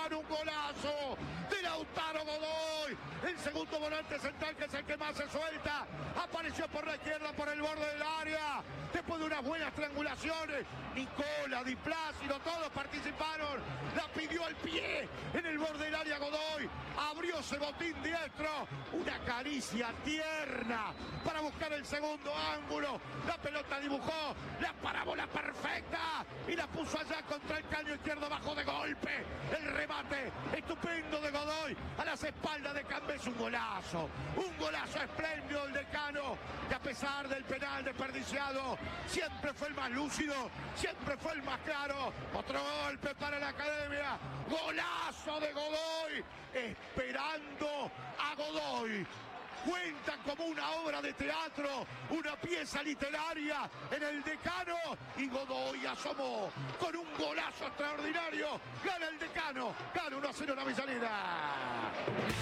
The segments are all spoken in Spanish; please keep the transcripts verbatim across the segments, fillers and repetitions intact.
Tucumán, un golazo de Lautaro Godoy, el segundo volante central que es el que más se suelta, apareció por la izquierda, por el borde del área, después de unas buenas triangulaciones, Nicola, Di Plácido, todos participaron, la pidió al pie, en el borde del área Godoy, abrió ese botín diestro, una caricia tierna para buscar el segundo ángulo, la pelota dibujó la parábola perfecta y la puso allá contra el caño izquierdo bajo de golpe, el remate estupendo de Godoy a las espaldas de Cambés, un golazo, un golazo espléndido del Decano, que a pesar del penal desperdiciado, siempre fue el más lúcido, siempre fue el más claro, otro golpe para la Academia, golazo de Godoy, esperando a Godoy. Cuentan como una obra de teatro, una pieza literaria en el Decano, y Godoy asomó con un golazo extraordinario, gana el Decano, gana uno a cero la Avellaneda.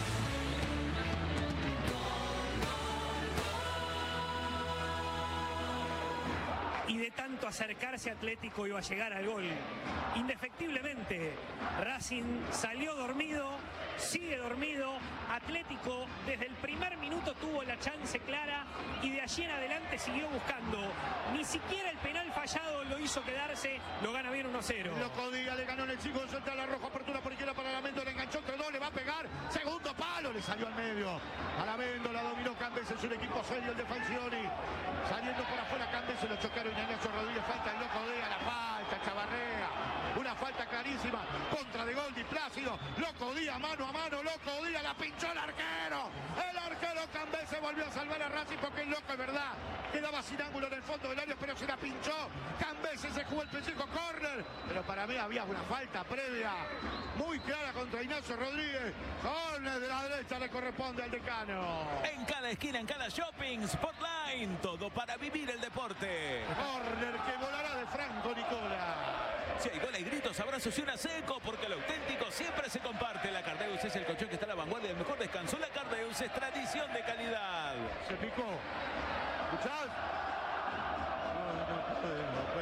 Y de tanto acercarse Atlético iba a llegar al gol. Indefectiblemente, Racing salió dormido, sigue dormido. Atlético desde el primer minuto tuvo la chance clara y de allí en adelante siguió buscando. Ni siquiera el penal fallado lo hizo quedarse, lo gana bien uno a cero. Loco Díaz le ganó en el chico central, la roja, apertura por izquierda para Lamendo, le enganchó entre dos, le va a pegar, segundo palo, le salió al medio. A Lamendo la dominó Cambés, es un equipo serio el de Falcioni. Saliendo por afuera Cambés, se lo chocaron y Ignacio Rodríguez, falta el Loco Díaz, la falta, Chavarrea. Una falta clarísima, contra de gol Di Plácido, Loco Díaz, mano a mano, Loco Díaz, la pinchó el arquero, el arquero Cambés se volvió a salvar a Racing porque el Loco es verdad, quedaba sin ángulo en el fondo del área, pero se la pinchó, Cambés se jugó el pellejo, córner, pero para mí había una falta previa, muy clara contra Ignacio Rodríguez, córner de la derecha le corresponde al Decano. En cada esquina, en cada shopping, Spotline, todo para vivir el deporte. Córner que volará de Franco Nicola. Si hay gol, hay gritos, abrazos y una seco, porque lo auténtico siempre se comparte. La Cardeus es el colchón que está a la vanguardia del mejor descanso. La Cardeus es tradición de calidad. Se picó. ¿Escuchás? No, no puede, no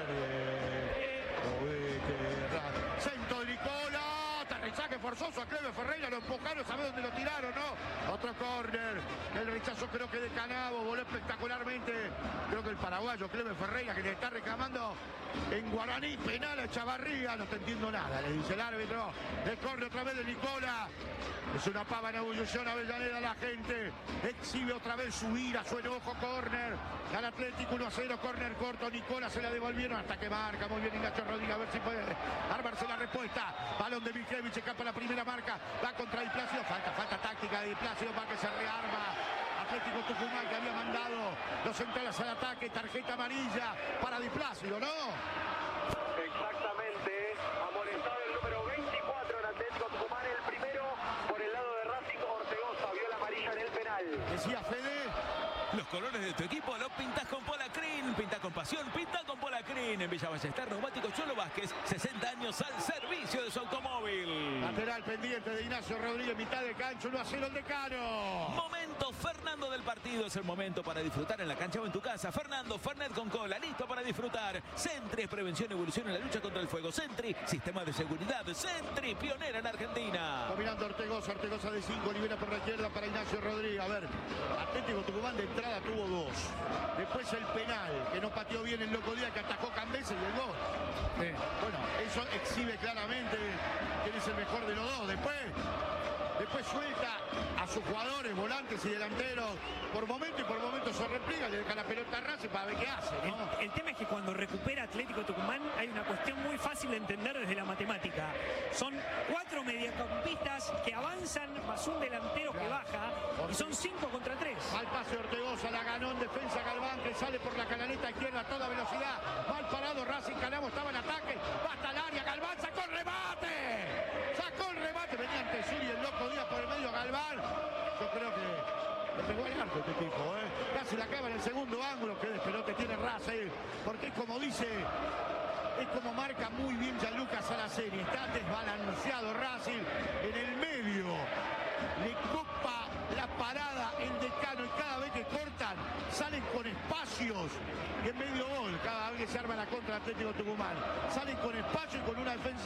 puede. Centro de Nicola. Aterrizaje forzoso a Cleber Ferreira. Lo empujaron, ¿sabe dónde lo tiraron, no? Otro córner. El rechazo creo que de Canavo. Voló espectacularmente. Creo que el paraguayo Cleber Ferreira, que le está reclamando en guaraní penal a Chavarría. No te entiendo nada, le dice el árbitro. Le corre otra vez de Nicola. Es una pava en ebullición Avellaneda, la gente exhibe otra vez su ira, su enojo, córner, al Atlético uno a cero, córner corto, Nicola se la devolvieron hasta que marca, muy bien Ignacio Rodríguez, a ver si puede armarse la respuesta, balón de Michevich, escapa la primera marca, va contra Di Plácido, falta, falta táctica de Di Plácido para que se rearma, Atlético Tucumán que había mandado los centrales al ataque, tarjeta amarilla para Di Plácido, ¿no? Exactamente, amonestado el número veinticuatro en Atlético Tucumán, el primero por el lado de Racing, Ortegoza vio la amarilla en el penal. Decía Fede. Los colores de tu equipo los pintás con Polacrin, pintá con pasión, pintá con Polacrin. En Villa Ballester, neumáticos Cholo Vázquez, sesenta años al servicio de su automóvil. Lateral pendiente de Ignacio Rodríguez, mitad de cancha, uno a cero el Decano. Momento Fernando del partido, es el momento para disfrutar en la cancha o en tu casa. Fernando Fernet con cola, listo para disfrutar. Sentry es prevención y evolución en la lucha contra el fuego. Sentry, sistema de seguridad. Sentry, pionera en Argentina. Dominando Ortegoza, Ortegoza de cinco, libera por la izquierda para Ignacio Rodríguez. A ver, Atlético Tucumán de entrada tuvo dos. Después el penal, que no pateó bien el Loco Díaz, que atajó Cambés y el gol. Sí. Bueno, eso exhibe claramente quién es el mejor de los dos. Después, después suelta a sus jugadores, volantes y delanteros, por momento y por momento se repliega, le deja la pelota a Racing para ver qué hace, ¿no? El, el tema es que cuando recupera Atlético Tucumán hay una cuestión muy fácil de entender desde la matemática. Son cuatro mediocampistas que avanzan más un delantero que baja y son cinco contra tres. Mal pase Ortegoza, la ganó en defensa Galván, que sale por la canaleta izquierda a toda velocidad. Mal parado Racing, Canamo estaba en ataque, va hasta el área, Galván sacó el remate. Sacó el remate, venía ante Sur y el Loco Díaz por el medio, Galván. Yo creo que le pegó el arco este tipo, ¿eh? Casi la acaba en el segundo ángulo, que despelote tiene Racing, porque como dice, es como marca muy bien Gianluca Salaceni, está desbalanceado Racing en el medio, le copa la parada el Decano y cada vez que cortan salen con espacios y en medio gol, cada vez que se arma la contra Atlético Tucumán, salen con espacio y con una defensa